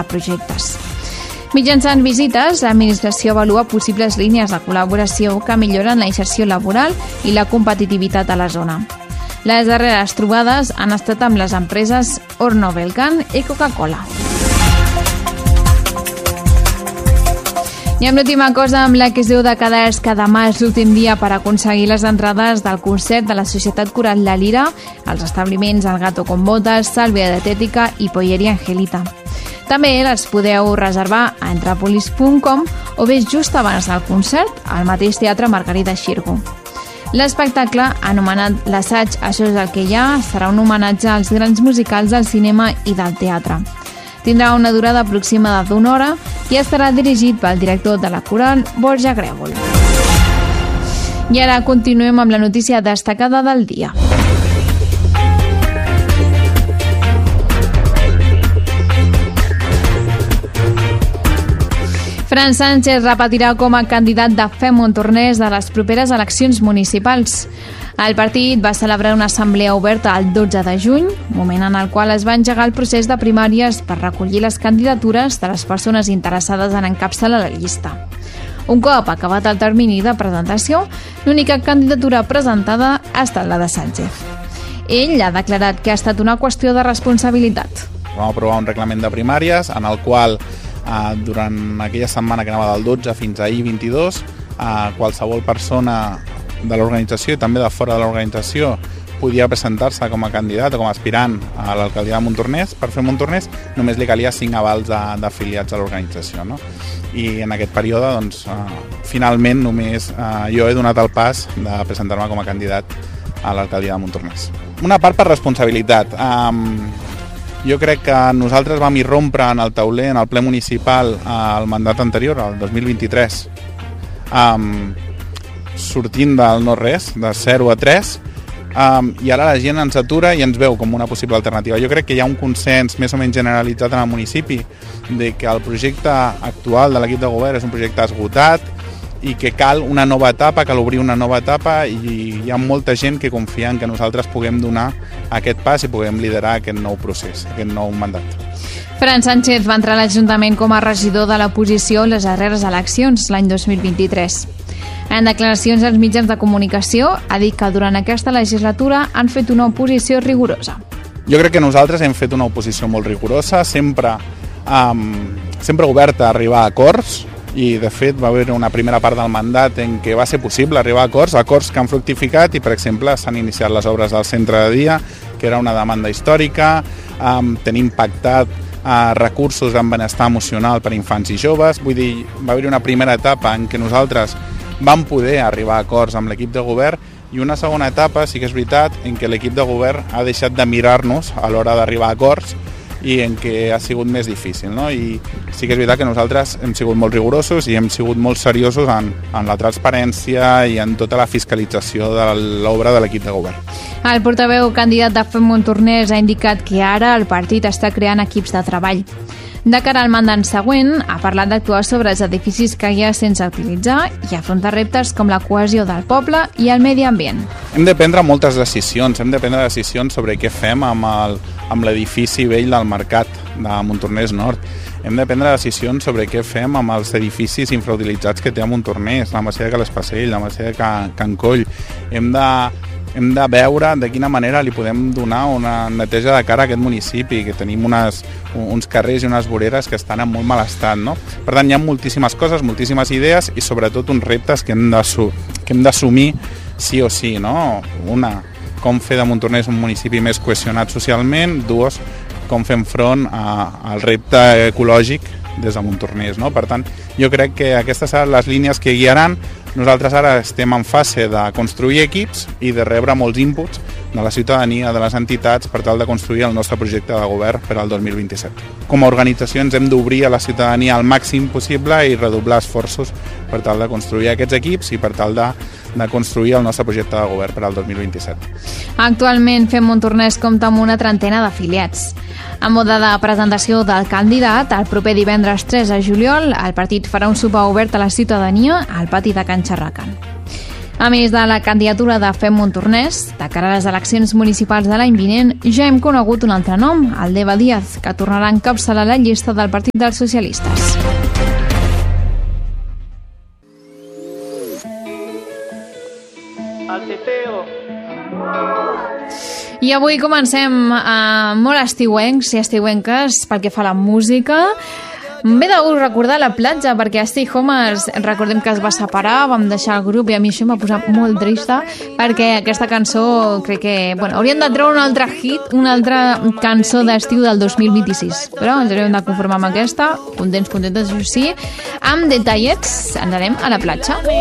de projectes. Mitjançant visites, l'administració avalua possibles línies de col·laboració que milloren la inserció laboral i la competitivitat a la zona. Les darreres trobades han estat amb les empreses Orno Belcan i Coca-Cola. I amb l'última cosa amb la que es diu de quedar és que demà és l'últim dia per aconseguir les entrades del concert de la Societat Coral La Lira als establiments El Gato con Botas, Salvia Dietética i Polleria Angelita. També les podeu reservar a entrapolis.com o bé just abans del concert al mateix Teatre Margarida Xirgu. L'espectacle, anomenat L'assaig, això és el que hi ha, serà un homenatge als grans musicals del cinema i del teatre. Tindrà una durada aproximada d'1 hora i estarà dirigit pel director de la coral, Borja Grèvol. I ara continuem amb la notícia destacada del dia. Fran Sánchez repetirà com a candidat de Fem Montornès de les properes eleccions municipals. El partit va celebrar una assemblea oberta el 12 de juny, moment en el qual es va engegar el procés de primàries per recollir les candidatures de les persones interessades en encapçalar la llista. Un cop acabat el termini de presentació, l'única candidatura presentada ha estat la de Sánchez. Ell ha declarat que ha estat una qüestió de responsabilitat. Vam aprovar un reglament de primàries en el qual durant aquella setmana que anava del 12 fins a ahir 22, qualsevol persona de l'organització i també de fora de l'organització podia presentar-se com a candidat o com a aspirant a l'alcaldia de Montornès. Per fer Montornès només li calia 5 avals d'afiliats a l'organització, no? I en aquest període, doncs, finalment només jo he donat el pas de presentar-me com a candidat a l'alcaldia de Montornès. Una part per responsabilitat. Jo crec que nosaltres vam irrompre en el tauler, en el ple municipal, al mandat anterior, el 2023, sortint del no-res, de 0 a 3, i ara la gent ens atura i ens veu com una possible alternativa. Jo crec que hi ha un consens més o menys generalitzat en el municipi de que el projecte actual de l'equip de govern és un projecte esgotat i que cal una nova etapa, cal obrir una nova etapa, i hi ha molta gent que confia en que nosaltres puguem donar aquest pas i puguem liderar aquest nou procés, aquest nou mandat. Fran Sánchez va entrar a l'Ajuntament com a regidor de l'oposició a les darreres eleccions l'any 2023. En declaracions als mitjans de comunicació ha dit que durant aquesta legislatura han fet una oposició rigorosa. Jo crec que nosaltres hem fet una oposició molt rigorosa, sempre oberta a arribar a acords, i de fet va haver una primera part del mandat en què va ser possible arribar a acords que han fructificat i, per exemple, s'han iniciat les obres del centre de dia, que era una demanda històrica, tenim pactat recursos en benestar emocional per a infants i joves, vull dir, va haver una primera etapa en què nosaltres vam poder arribar a acords amb l'equip de govern i una segona etapa, sí que és veritat, en què l'equip de govern ha deixat de mirar-nos a l'hora d'arribar a acords i en què ha sigut més difícil, no? I sí que és veritat que nosaltres hem sigut molt rigorosos i hem sigut molt seriosos en la transparència i en tota la fiscalització de l'obra de l'equip de govern. El portaveu candidat de Fem Montornès ha indicat que ara el partit està creant equips de treball. De cara al mandat següent, ha parlat d'actuar sobre els edificis que hi ha sense utilitzar i afrontar reptes com la cohesió del poble i el medi ambient. Hem de prendre moltes decisions, hem de prendre decisions sobre què fem amb l'edifici vell del mercat de Montornès Nord. Hem de prendre decisions sobre què fem amb els edificis infrautilitzats que té a Montornès, la Masia de Calespacell, la Masia de Can Coll. Hem de veure de quina manera li podem donar una neteja de cara a aquest municipi, que tenim uns carrers i unes voreres que estan en molt mal estat, no? Per tant, hi ha moltíssimes coses, moltíssimes idees i sobretot uns reptes que hem d'assumir sí o sí, no? Una, com fer de Montornès un municipi més cohesionat socialment. Dues, com fem front al repte ecològic des de Montornès, no? Per tant, jo crec que aquestes seran les línies que guiaran. Nosaltres ara estem en fase de construir equips i de rebre molts inputs de la ciutadania, de les entitats, per tal de construir el nostre projecte de govern per al 2027. Com a organització ens hem d'obrir a la ciutadania al màxim possible i redoblar esforços per tal de construir aquests equips i per tal de construir el nostre projecte de govern per al 2027. Actualment Fem Montornès compta amb una trentena d'afiliats. A mode de presentació del candidat, el proper divendres 3 de juliol, el partit farà un sopar obert a la ciutadania al pati de Can Xerracan. A més de la candidatura de Fem Montornès, de cara a les eleccions municipals de l'any vinent, ja hem conegut un altre nom, el d'Eva Díaz, que tornarà a encapçalar la llista del Partit dels Socialistes. El teteo. I avui comencem molt estiuencs i estiuenques pel que fa a la música. M'he de recordar la platja, perquè a Stay Homers recordem que es va separar, vam deixar el grup i a mi això m'ha posat molt trista, perquè aquesta cançó crec que... Bueno, hauríem de treure un altre hit, una altra cançó d'estiu del 2026, però ens hauríem de conformar amb aquesta, contents, això sí. Amb Detallets ens anem a la platja.